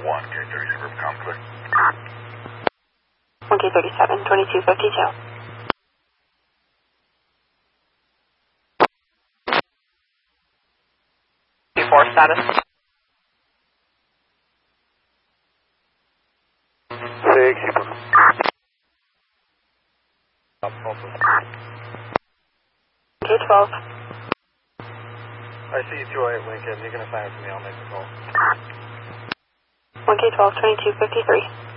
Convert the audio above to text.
1K30 River Conflict. 1K37, 2252. Before status. 6, super. K12. I see 208 Lincoln. You can assign it to me. I'll make the call. 1K12, 2253.